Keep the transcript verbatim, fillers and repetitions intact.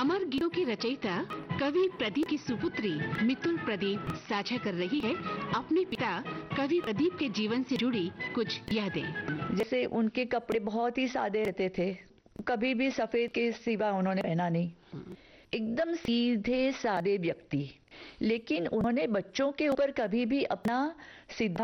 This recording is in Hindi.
अमर गीतों की रचयिता कवि प्रदीप की सुपुत्री मितुल प्रदीप साझा कर रही है अपने पिता कवि प्रदीप के जीवन से जुड़ी कुछ यादें। जैसे उनके कपड़े बहुत ही सादे रहते थे, कभी भी सफेद के सिवा उन्होंने पहना नहीं, एकदम सीधे सादे व्यक्ति। लेकिन उन्होंने बच्चों के ऊपर कभी भी अपना सिद्धांत